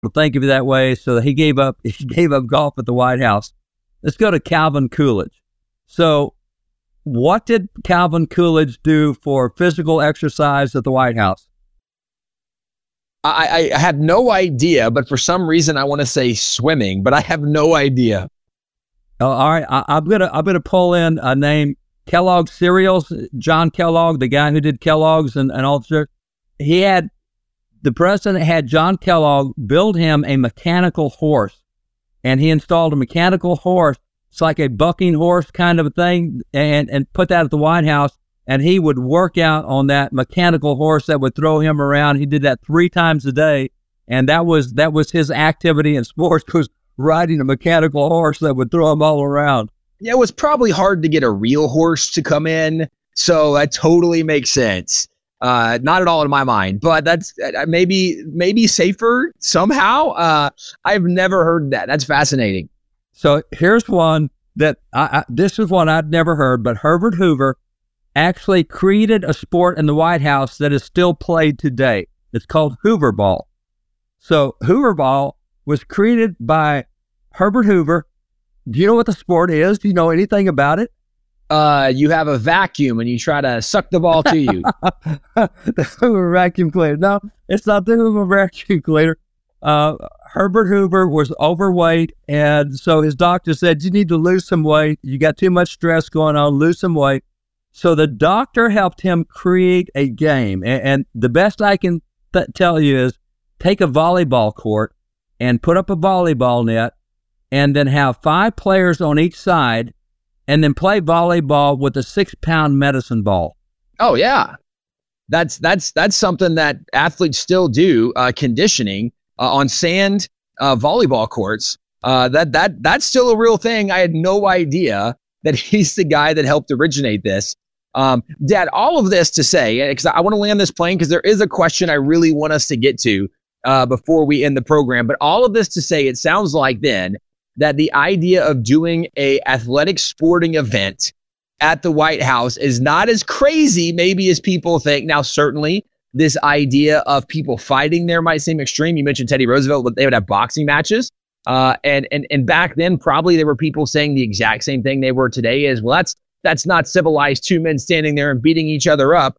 think of it that way. So he gave up golf at the White House. Let's go to Calvin Coolidge. So what did Calvin Coolidge do for physical exercise at the White House? I have no idea, but for some reason I want to say swimming, but I have no idea. Oh, all right, I'm gonna pull in a name. Kellogg's cereals. John Kellogg, the guy who did Kellogg's and all that. The president had John Kellogg build him a mechanical horse, and he installed a mechanical horse. It's like a bucking horse kind of a thing, and put that at the White House. And he would work out on that mechanical horse that would throw him around. He did that 3 times a day, and that was his activity in sports, was riding a mechanical horse that would throw him all around. Yeah, it was probably hard to get a real horse to come in, so that totally makes sense. Not at all in my mind, but that's maybe safer somehow. I've never heard that. That's fascinating. So here's one that this is one I'd never heard, but Herbert Hoover actually created a sport in the White House that is still played today. It's called Hoover Ball. So Hoover Ball was created by Herbert Hoover. Do you know what the sport is? Do you know anything about it? You have a vacuum and you try to suck the ball to you. The Hoover vacuum cleaner. No, it's not the Hoover vacuum cleaner. Herbert Hoover was overweight, and so his doctor said, you need to lose some weight. You got too much stress going on, lose some weight. So the doctor helped him create a game. And the best I can tell you is take a volleyball court and put up a volleyball net, and then have 5 players on each side, and then play volleyball with a 6-pound medicine ball. Oh, yeah. That's something that athletes still do, conditioning on sand volleyball courts. That's still a real thing. I had no idea that he's the guy that helped originate this. Dad, all of this to say, because I want to land this plane, because there is a question I really want us to get to before we end the program. But all of this to say, it sounds like then that the idea of doing a athletic sporting event at the White House is not as crazy maybe as people think. Now, certainly this idea of people fighting there might seem extreme. You mentioned Teddy Roosevelt, but they would have boxing matches. And back then, probably there were people saying the exact same thing they were today as, well, that's not civilized, 2 men standing there and beating each other up.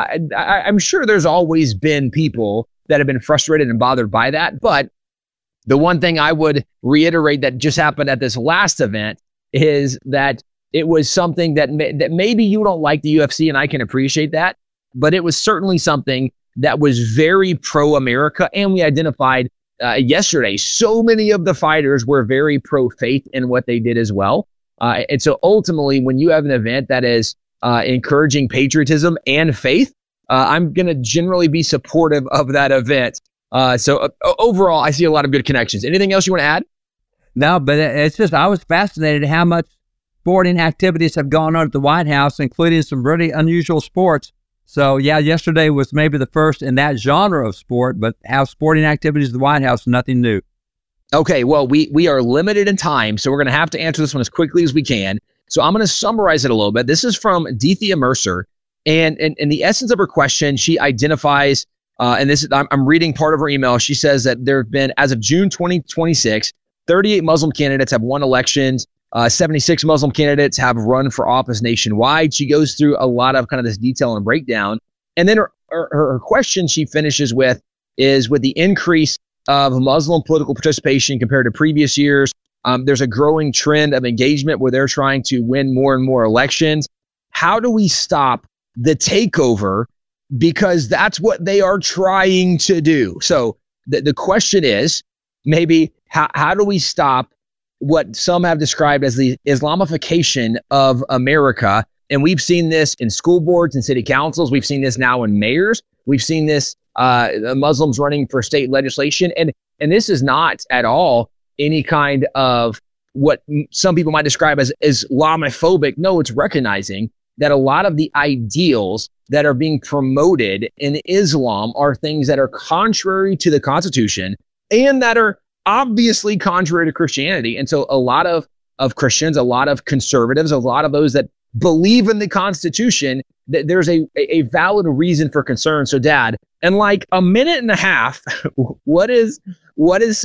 I'm sure there's always been people that have been frustrated and bothered by that. But the one thing I would reiterate that just happened at this last event is that it was something that maybe you don't like the UFC, and I can appreciate that, but it was certainly something that was very pro-America. And we identified yesterday, so many of the fighters were very pro-faith in what they did as well. And so ultimately, when you have an event that is encouraging patriotism and faith, I'm going to generally be supportive of that event. So overall, I see a lot of good connections. Anything else you want to add? No, but it's just, I was fascinated how much sporting activities have gone on at the White House, including some really unusual sports. So yeah, yesterday was maybe the first in that genre of sport, but how sporting activities at the White House, nothing new. Okay, well, we are limited in time, so we're going to have to answer this one as quickly as we can. So I'm going to summarize it a little bit. This is from Dethea Mercer, and in the essence of her question, she identifies, and this is, I'm reading part of her email. She says that there have been, as of June 2026, 38 Muslim candidates have won elections. 76 Muslim candidates have run for office nationwide. She goes through a lot of kind of this detail and breakdown. And then her question she finishes with is, with the increase of Muslim political participation compared to previous years, there's a growing trend of engagement where they're trying to win more and more elections. How do we stop the takeover? Because that's what they are trying to do. So the question is, maybe how do we stop what some have described as the Islamification of America? And we've seen this in school boards and city councils. We've seen this now in mayors. We've seen this Muslims running for state legislation. And this is not at all any kind of what some people might describe as Islamophobic. No, it's recognizing that a lot of the ideals that are being promoted in Islam are things that are contrary to the Constitution and that are obviously contrary to Christianity. And so a lot of Christians, a lot of conservatives, a lot of those that believe in the Constitution, that there's a valid reason for concern. So Dad, in like a minute and a half, what is What is